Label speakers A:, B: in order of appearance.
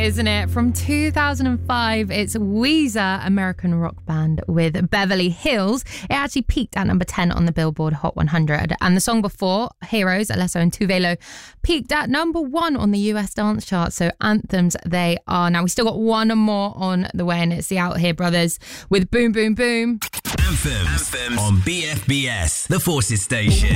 A: Isn't it? From 2005, it's Weezer, American rock band with Beverly Hills. It actually peaked at number 10 on the Billboard Hot 100. And the song before, Heroes, Alesso and Tuvelo, peaked at number 1 on the US dance chart. So anthems they are. Now, we still got one more on the way, and it's the Out Here Brothers with Boom Boom Boom.
B: Anthems on BFBS, the Forces Station.